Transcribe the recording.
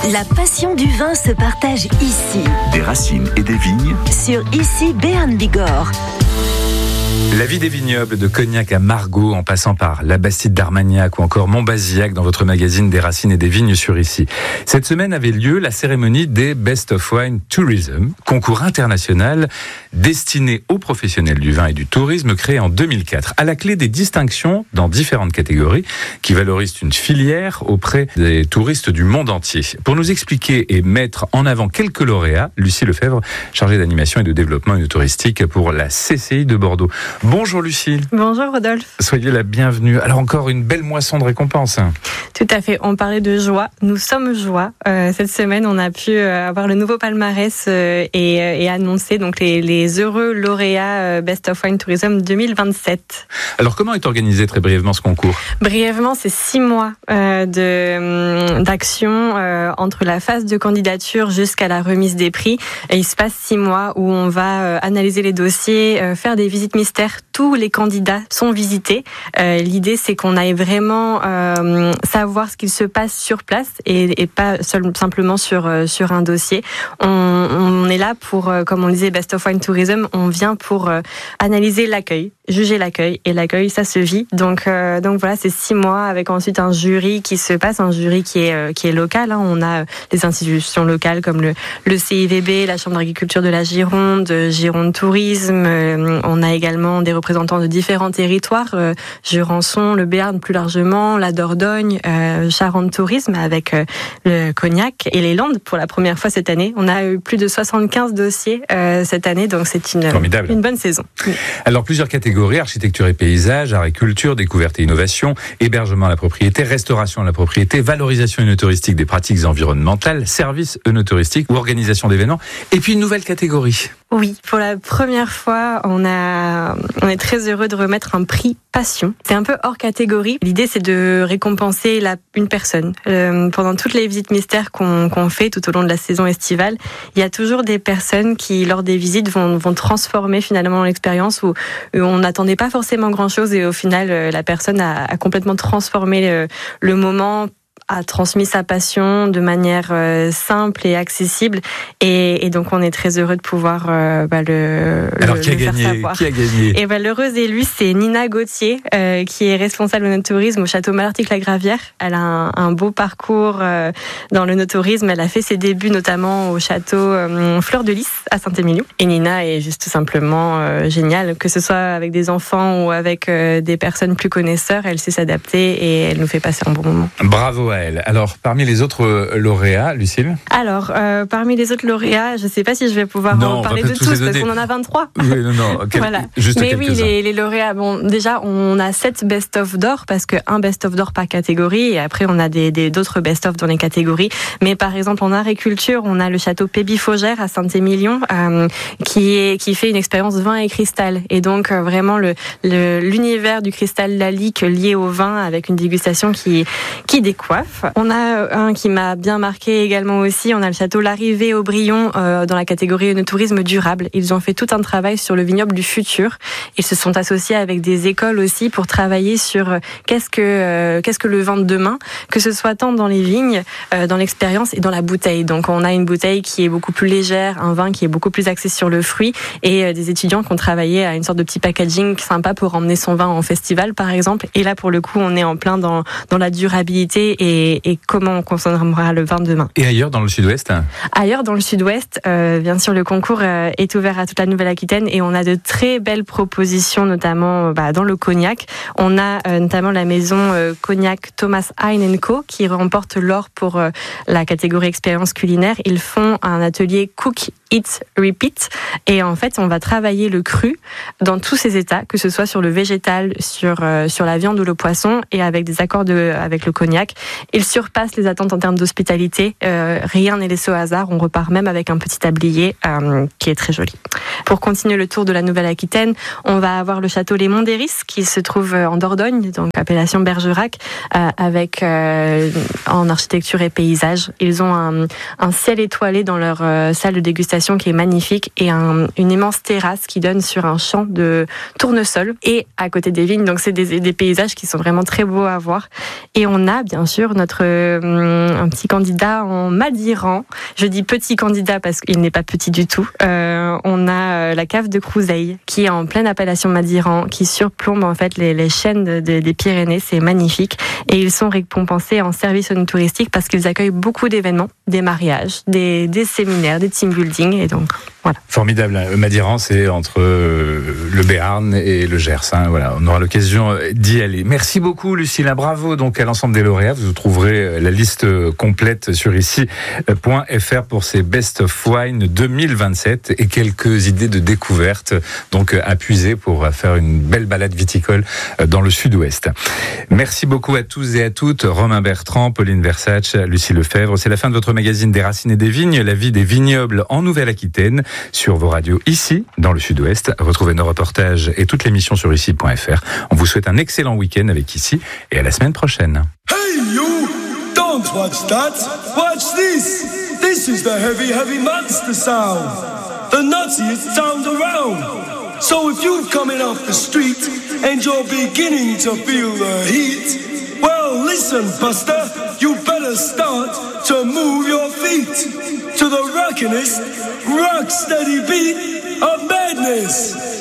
La passion du vin se partage ici. Des racines et des vignes. Sur Ici Béarn Bigorre. La vie des vignobles de Cognac à Margaux, en passant par la Bastide d'Armagnac ou encore Montbazillac dans votre magazine des racines et des vignes sur Ici. Cette semaine avait lieu la cérémonie des Best of Wine Tourism, concours international destiné aux professionnels du vin et du tourisme créé en 2004. À la clé des distinctions dans différentes catégories qui valorisent une filière auprès des touristes du monde entier. Pour nous expliquer et mettre en avant quelques lauréats, Lucie Lefebvre, chargée d'animation et de développement touristique pour la CCI de Bordeaux. Bonjour Lucille. Bonjour Rodolphe. Soyez la bienvenue. Alors encore une belle moisson de récompenses. Tout à fait, on parlait de joie. Nous sommes joie. Cette semaine, on a pu avoir le nouveau palmarès et annoncer donc les heureux lauréats Best of Wine Tourism 2027. Alors comment est organisé très brièvement ce concours ? Brièvement, c'est 6 mois d'action entre la phase de candidature jusqu'à la remise des prix. Et il se passe 6 mois où on va analyser les dossiers, faire des visites mystères. Tous les candidats sont visités. L'idée, c'est qu'on aille vraiment savoir ce qu'il se passe sur place et pas simplement sur un dossier. On est là pour, comme on disait, Best of Wine Tourism, on vient pour analyser l'accueil, juger l'accueil, et l'accueil, ça se vit. Donc voilà, c'est 6 mois avec ensuite un jury qui se passe, un jury qui est local. On a les institutions locales comme le CIVB, la Chambre d'agriculture de la Gironde, Gironde Tourisme. On a également des représentants de différents territoires, Jurançon, le Béarn plus largement, la Dordogne, Charente Tourisme avec le Cognac et les Landes pour la première fois cette année. On a eu plus de 75 dossiers cette année, donc c'est une bonne saison. Oui. Alors plusieurs catégories, architecture et paysage, art et culture, découverte et innovation, hébergement à la propriété, restauration à la propriété, valorisation œnotouristique des pratiques environnementales, services œnotouristique ou organisation d'événements, et puis une nouvelle catégorie. Oui, pour la première fois, on est très heureux de remettre un prix passion. C'est un peu hors catégorie. L'idée, c'est de récompenser une personne. Pendant toutes les visites mystères qu'on fait tout au long de la saison estivale, il y a toujours des personnes qui, lors des visites, vont transformer finalement l'expérience où on n'attendait pas forcément grand-chose et au final, la personne a complètement transformé le moment, a transmis sa passion de manière simple et accessible et donc on est très heureux de pouvoir Alors qui a gagné ? Et l'heureuse élue, c'est Nina Gauthier qui est responsable œnotourisme au château Malartic-la-Gravière. Elle a un beau parcours dans l'œnotourisme. Elle a fait ses débuts notamment au château Fleur de Lys à Saint-Émilion. Et Nina est juste simplement géniale, que ce soit avec des enfants ou avec des personnes plus connaisseurs. Elle sait s'adapter et elle nous fait passer un bon moment. Bravo à elle. Alors, parmi les autres lauréats, Lucille ? Alors, parmi les autres lauréats, je ne sais pas si je vais pouvoir en parler de tous, parce qu'on en a 23. Oui, non. Voilà. Juste mais quelques-uns. Oui, les lauréats, bon, déjà, on a 7 best-of d'or, parce qu'un best-of d'or par catégorie, et après, on a d'autres best-of dans les catégories. Mais par exemple, en art et culture, on a le château Pébi-Faugère à Saint-Émilion, qui fait une expérience vin et cristal. Et donc, vraiment, l'univers du cristal lalique lié au vin, avec une dégustation qui décoiffe. On a un qui m'a bien marqué également aussi, on a le château L'Arrivée au Brion dans la catégorie œnotourisme durable. Ils ont fait tout un travail sur le vignoble du futur. Ils se sont associés avec des écoles aussi pour travailler sur qu'est-ce que le vin de demain, que ce soit tant dans les vignes, dans l'expérience et dans la bouteille. Donc on a une bouteille qui est beaucoup plus légère, un vin qui est beaucoup plus axé sur le fruit et des étudiants qui ont travaillé à une sorte de petit packaging sympa pour emmener son vin en festival par exemple. Et là pour le coup on est en plein dans la durabilité et comment on consommera le vin de demain. Et ailleurs dans le sud-ouest ? Ailleurs dans le sud-ouest, bien sûr le concours est ouvert à toute la Nouvelle-Aquitaine et on a de très belles propositions notamment dans le Cognac. On a notamment la maison Cognac Thomas Hein & Co qui remporte l'or pour la catégorie expérience culinaire. Ils font un atelier Cook, Eat, Repeat et en fait on va travailler le cru dans tous ses états, que ce soit sur le végétal, sur la viande ou le poisson et avec des accords avec le cognac. Il surpasse les attentes en termes d'hospitalité. Rien n'est laissé au hasard. On repart même avec un petit tablier qui est très joli. Pour continuer le tour de la Nouvelle-Aquitaine, on va avoir le château Les Monts d'Héris qui se trouve en Dordogne, donc appellation Bergerac, avec en architecture et paysage. Ils ont un ciel étoilé dans leur salle de dégustation dégustation qui est magnifique et une immense terrasse qui donne sur un champ de tournesol et à côté des vignes. Donc c'est des paysages qui sont vraiment très beaux à voir. Et on a bien sûr un petit candidat en Madiran. Je dis petit candidat parce qu'il n'est pas petit du tout. On a la cave de Crouseille qui est en pleine appellation Madiran, qui surplombe en fait les chaînes des Pyrénées. C'est magnifique. Et ils sont récompensés en service touristique parce qu'ils accueillent beaucoup d'événements, des mariages, des séminaires, des team building. Et donc, voilà. Formidable. Madiran, c'est entre le Béarn et le Gers. Voilà, on aura l'occasion d'y aller. Merci beaucoup, Lucilla. Bravo donc à l'ensemble des lauréats. Vous trouverez la liste complète sur ici.fr pour ces Best of Wine 2027 et quelques idées de découverte donc à puiser pour faire une belle balade viticole dans le sud-ouest. Merci beaucoup à tous et à toutes. Romain Bertrand, Pauline Versace, Lucie Lefebvre. C'est la fin de votre magazine des Racines et des Vignes, la vie des vignobles en Nouvelle-Aquitaine, sur vos radios ici, dans le sud-ouest. Retrouvez nos reportages et toute l'émission sur ici.fr. On vous souhaite un excellent week-end avec Ici et à la semaine prochaine. Hey you! Don't watch that! Watch this! This is the heavy, heavy monster sound! The nuttiest sound around! So if you're coming off the street and you're beginning to feel the heat, well listen Buster, you better start to move your feet to the rockinest, rock steady beat of madness!